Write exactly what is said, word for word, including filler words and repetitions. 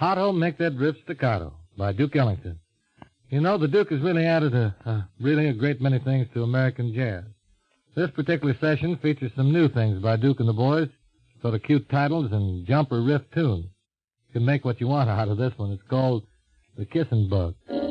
Hotto, Make That Riff Staccato by Duke Ellington. You know, the Duke has really added a, a really a great many things to American jazz. This particular session features some new things by Duke and the boys, sort of cute titles and jumper riff tunes. You can make what you want out of this one. It's called The Kissin' Bug.